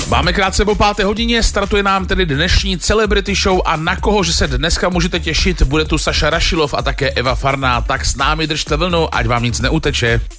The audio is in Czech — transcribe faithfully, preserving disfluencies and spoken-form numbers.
Máme krátce po páté hodině, startuje nám tedy dnešní Celebrity Show a na koho, že se dneska můžete těšit, bude tu Saša Rašilov a také Eva Farná, tak s námi držte vlnu, ať vám nic neuteče.